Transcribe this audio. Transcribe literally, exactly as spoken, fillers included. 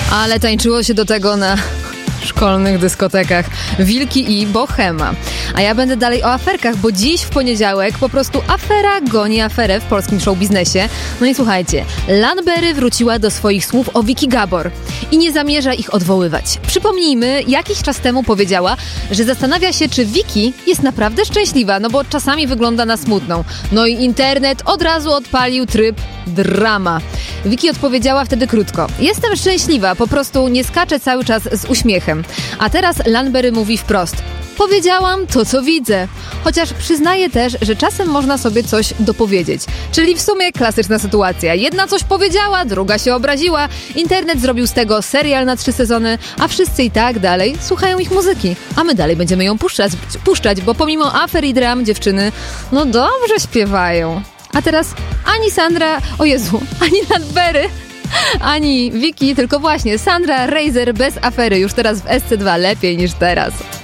Ale tańczyło się do tego na szkolnych dyskotekach. Wilki i Bohema. A ja będę dalej o aferkach, bo dziś w poniedziałek po prostu afera goni aferę w polskim showbiznesie. No i słuchajcie, Lanberry wróciła do swoich słów o Vicky Gabor i nie zamierza ich odwoływać. Przypomnijmy, jakiś czas temu powiedziała, że zastanawia się, czy Vicky jest naprawdę szczęśliwa, no bo czasami wygląda na smutną. No i internet od razu odpalił tryb drama. Vicky odpowiedziała wtedy krótko: jestem szczęśliwa, po prostu nie skaczę cały czas z uśmiechem. A teraz Lanberry mówi wprost: powiedziałam to, co widzę. Chociaż przyznaje też, że czasem można sobie coś dopowiedzieć. Czyli w sumie klasyczna sytuacja. Jedna coś powiedziała, druga się obraziła. Internet zrobił z tego serial na trzy sezony, a wszyscy i tak dalej słuchają ich muzyki. A my dalej będziemy ją puszczać, puszczać, bo pomimo afer i dram dziewczyny, no dobrze śpiewają. A teraz ani Sandra, o Jezu, ani Lanberry, ani Vicky, tylko właśnie Sandra Reiser bez afery. Już teraz w S C dwa lepiej niż teraz.